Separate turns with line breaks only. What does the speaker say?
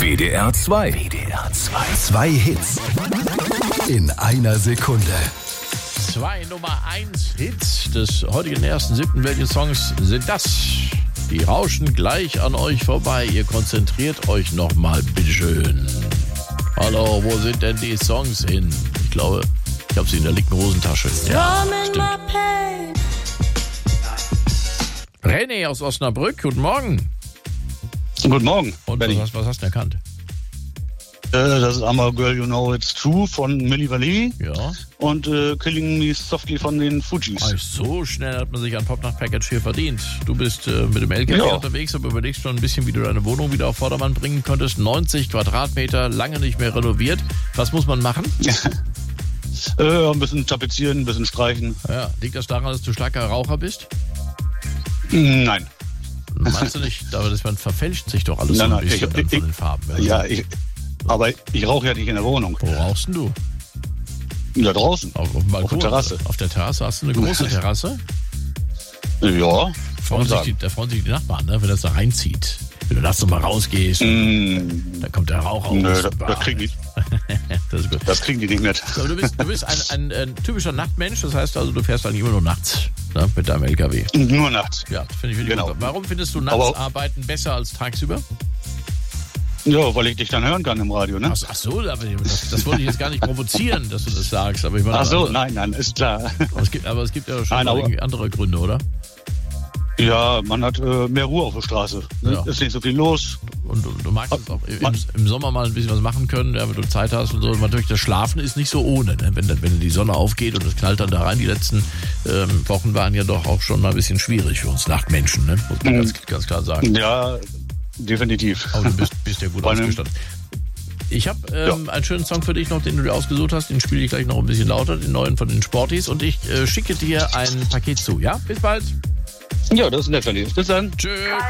WDR 2. WDR 2. 2 Hits in einer Sekunde.
2 Nummer 1 Hits des heutigen 1.7. Welche Songs sind das? Die rauschen gleich an euch vorbei. Ihr konzentriert euch nochmal, bitteschön. Hallo, wo sind denn die Songs hin? Ich glaube, ich habe sie in der linken Hosentasche. Ja, stimmt. René aus Osnabrück, guten Morgen.
Guten Morgen.
Und was hast du erkannt?
Das ist I'm a Girl You Know It's True von Milli Vanilli.
Ja.
Und Killing Me Softly von den Fugees.
Also so schnell hat man sich ein Pop-Nacht-Package hier verdient. Du bist mit dem LKW unterwegs, aber überlegst schon ein bisschen, wie du deine Wohnung wieder auf Vordermann bringen könntest. 90 Quadratmeter, lange nicht mehr renoviert. Was muss man machen?
Ein bisschen tapezieren, ein bisschen streichen.
Ja. Liegt das daran, dass du starker Raucher bist?
Nein.
Meinst du nicht? Aber man verfälscht sich doch alles so ein bisschen von den Farben.
Ja, aber ich rauche ja nicht in der Wohnung.
Wo rauchst denn du?
Ja, draußen.
Auf dem Balkon?
Auf der Terrasse.
Auf der Terrasse? Hast du eine große Terrasse?
Ja.
Da freuen sich die Nachbarn, ne, wenn das da reinzieht. Wenn du nachts nochmal rausgehst, dann kommt der Rauch raus.
Nö, das kriegen die.
Das ist gut.
Das kriegen die nicht mit.
Aber du bist ein typischer Nachtmensch, das heißt also, du fährst eigentlich immer nur nachts, ne, mit deinem LKW.
Nur nachts.
Ja, das finde ich
genau.
Gut. Warum findest du nachts arbeiten besser als tagsüber?
Ja, weil ich dich dann hören kann im Radio, ne?
Ach so, aber das wollte ich jetzt gar nicht provozieren, dass du das sagst. Aber ich meine,
ach so, nein, ist klar.
Aber es gibt ja schon irgendwie andere Gründe, oder?
Ja, man hat mehr Ruhe auf der Straße. Ne?
Ja.
Ist nicht so viel los.
Und du magst es auch im Sommer mal ein bisschen was machen können, ja, wenn du Zeit hast und so. Und natürlich, das Schlafen ist nicht so ohne, ne? Wenn die Sonne aufgeht und es knallt dann da rein. Die letzten Wochen waren ja doch auch schon mal ein bisschen schwierig für uns Nachtmenschen, ne? Muss man ganz klar sagen.
Ja, definitiv.
Aber du bist ja gut ausgestattet. Ich habe einen schönen Song für dich noch, den du dir ausgesucht hast. Den spiele ich gleich noch ein bisschen lauter, den neuen von den Sporties. Und ich schicke dir ein Paket zu, ja? Bis bald.
Ja, das ist nett von dir. Bis dann.
Tschüss.